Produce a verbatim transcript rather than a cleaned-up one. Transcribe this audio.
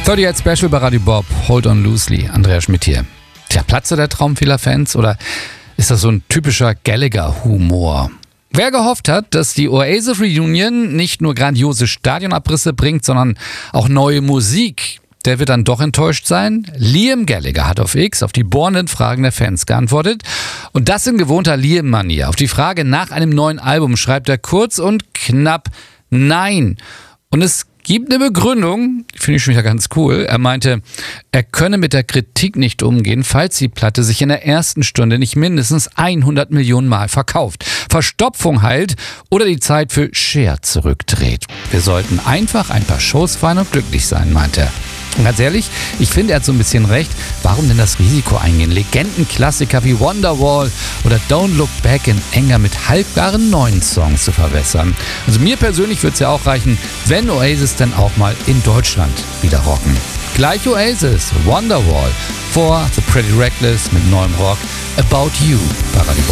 achtundvierzig Special bei Radio Bob, Hold on Loosely, Andreas Schmidt hier. Tja, platzt der Traum vieler Fans oder ist das so ein typischer Gallagher-Humor? Wer gehofft hat, dass die Oasis Reunion nicht nur grandiose Stadionabrisse bringt, sondern auch neue Musik, der wird dann doch enttäuscht sein. Liam Gallagher hat auf X auf die bohrenden Fragen der Fans geantwortet. Und das in gewohnter Liam-Manier. Auf die Frage nach einem neuen Album schreibt er kurz und knapp Nein. Und es gibt eine Begründung, die finde ich schon wieder ganz cool. Er meinte, er könne mit der Kritik nicht umgehen, falls die Platte sich in der ersten Stunde nicht mindestens hundert Millionen Mal verkauft, Verstopfung heilt oder die Zeit für Cher zurückdreht. Wir sollten einfach ein paar Shows feiern und glücklich sein, meinte er. Und ganz ehrlich, ich finde, er hat so ein bisschen recht. Warum denn das Risiko eingehen? Legendenklassiker wie Wonderwall oder Don't Look Back in Anger mit halbgaren neuen Songs zu verwässern. Also mir persönlich würde es ja auch reichen, wenn Oasis dann auch mal in Deutschland wieder rocken. Gleich Oasis, Wonderwall, vor The Pretty Reckless mit neuem Rock, About You bei Radio Bob.